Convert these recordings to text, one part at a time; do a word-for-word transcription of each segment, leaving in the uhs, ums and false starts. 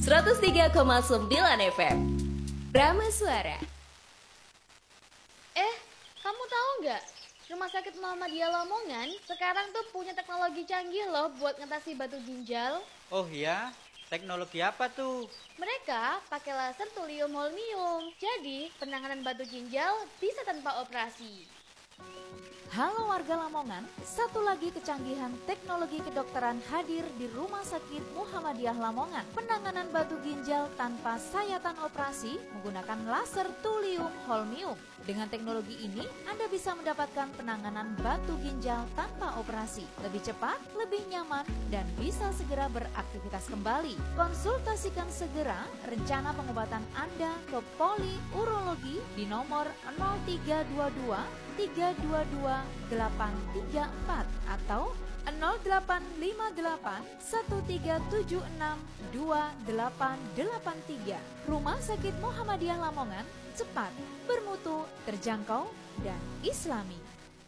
seratus tiga koma sembilan F M Prama Suara. Eh, kamu tahu nggak? Rumah Sakit Muhammadiyah Lamongan sekarang tuh punya teknologi canggih loh buat ngatasi batu ginjal. Oh iya? Teknologi apa tuh? Mereka pakai laser thulium holmium. Jadi, penanganan batu ginjal bisa tanpa operasi. Halo warga Lamongan, satu lagi kecanggihan teknologi kedokteran hadir di Rumah Sakit Muhammadiyah Lamongan. Penanganan batu ginjal tanpa sayatan operasi menggunakan laser thulium holmium. Dengan teknologi ini, Anda bisa mendapatkan penanganan batu ginjal tanpa operasi. Lebih cepat, lebih nyaman, dan bisa segera beraktivitas kembali. Konsultasikan segera rencana pengobatan Anda ke Poli Urologi di nomor nol tiga dua dua tiga dua dua delapan tiga empat atau nol delapan lima delapan satu tiga tujuh enam dua delapan delapan tiga. Rumah Sakit Muhammadiyah Lamongan, cepat, bermutu, terjangkau, dan islami.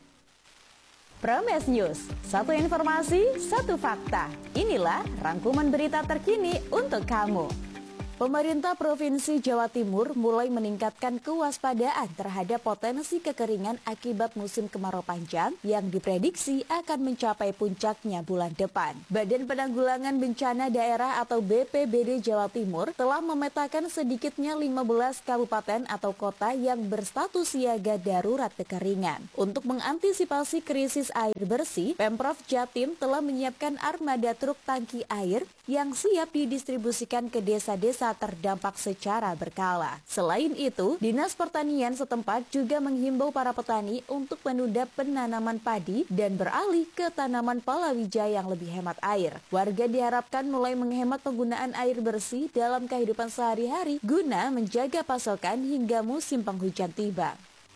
Prames News, satu informasi, satu fakta. Inilah rangkuman berita terkini untuk kamu. Pemerintah Provinsi Jawa Timur mulai meningkatkan kewaspadaan terhadap potensi kekeringan akibat musim kemarau panjang yang diprediksi akan mencapai puncaknya bulan depan. Badan Penanggulangan Bencana Daerah atau B P B D Jawa Timur telah memetakan sedikitnya lima belas kabupaten atau kota yang berstatus siaga darurat kekeringan. Untuk mengantisipasi krisis air bersih, Pemprov Jatim telah menyiapkan armada truk tangki air yang siap didistribusikan ke desa-desa terdampak secara berkala. Selain itu, Dinas Pertanian setempat juga menghimbau para petani untuk menunda penanaman padi dan beralih ke tanaman palawija yang lebih hemat air. Warga diharapkan mulai menghemat penggunaan air bersih dalam kehidupan sehari-hari guna menjaga pasokan hingga musim penghujan tiba.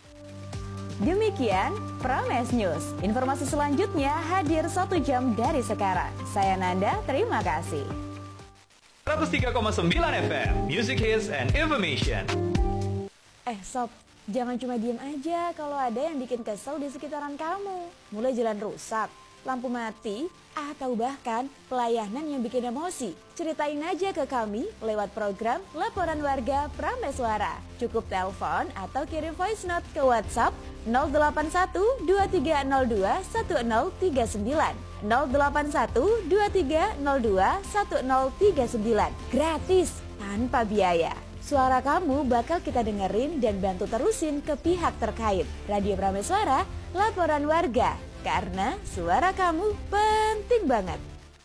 Demikian Prames News. Informasi selanjutnya hadir satu jam dari sekarang. Saya Nanda, terima kasih. seratus tiga koma sembilan F M, Music Hits and Information. Eh sob, jangan cuma diem aja kalau ada yang bikin kesel di sekitaran kamu. Mulai jalan rusak, lampu mati, atau bahkan pelayanan yang bikin emosi. Ceritain aja ke kami lewat program Laporan Warga Prames Suara. Cukup telepon atau kirim voice note ke WhatsApp nol delapan satu dua tiga nol dua satu nol tiga sembilan. nol delapan satu dua tiga nol dua satu nol tiga sembilan. Gratis, tanpa biaya. Suara kamu bakal kita dengerin dan bantu terusin ke pihak terkait. Radio Prames Suara, Laporan Warga. Karena suara kamu penting banget.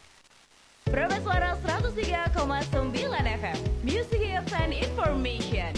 Prama Suara seratus tiga koma sembilan F M Music Hits and Information.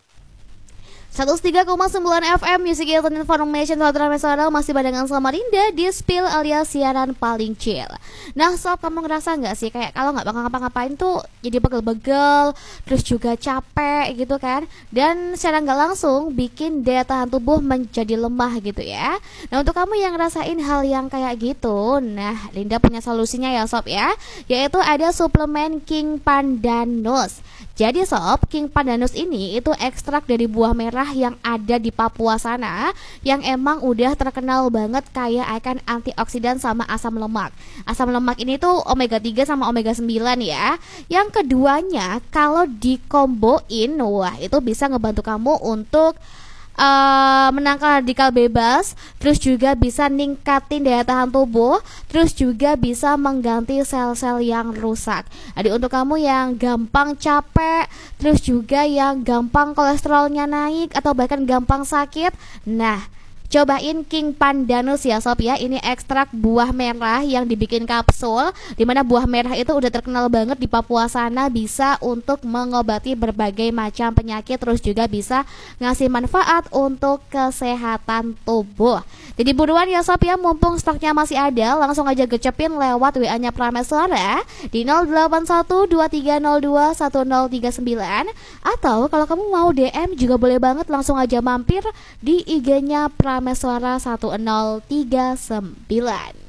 seratus tiga koma sembilan F M Music Hits and Information Nasional masih barengan sama Rinda di Spill alias siaran paling chill. Nah sob, kamu ngerasa gak sih kayak kalau gak bakal ngapa-ngapain tuh jadi begel-begel, terus juga capek gitu kan, dan secara gak langsung bikin daya tahan tubuh menjadi lemah gitu ya. Nah untuk kamu yang ngerasain hal yang kayak gitu, nah Linda punya solusinya ya sob ya, yaitu ada suplemen King Pandanus. Jadi sob, King Pandanus ini itu ekstrak dari buah merah yang ada di Papua sana, yang emang udah terkenal banget kaya akan antioksidan sama asam lemak. Asam lemak ini tuh omega tiga sama omega sembilan ya. Yang keduanya kalau dikomboin, wah itu bisa ngebantu kamu untuk Uh, menangkal radikal bebas, terus juga bisa ningkatin daya tahan tubuh, terus juga bisa mengganti sel-sel yang rusak. Jadi untuk kamu yang gampang capek, terus juga yang gampang kolesterolnya naik atau bahkan gampang sakit, nah cobain King Pandanus ya sob ya. Ini ekstrak buah merah yang dibikin kapsul, dimana buah merah itu udah terkenal banget di Papua sana, bisa untuk mengobati berbagai macam penyakit, terus juga bisa ngasih manfaat untuk kesehatan tubuh. Jadi buruan ya sob ya, mumpung stoknya masih ada, langsung aja gecepin lewat W A-nya Prames Suara di nol delapan satu dua tiga nol dua satu nol tiga sembilan, atau kalau kamu mau D M juga boleh banget, langsung aja mampir di I G-nya Prames Suara satu nol tiga sembilan.